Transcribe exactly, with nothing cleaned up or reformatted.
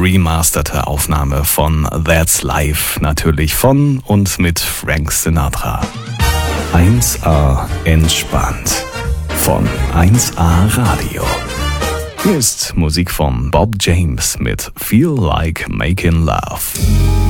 remasterte Aufnahme von That's Life, natürlich von und mit Frank Sinatra. eins A entspannt von eins A Radio. Hier ist Musik von Bob James mit Feel Like Making Love.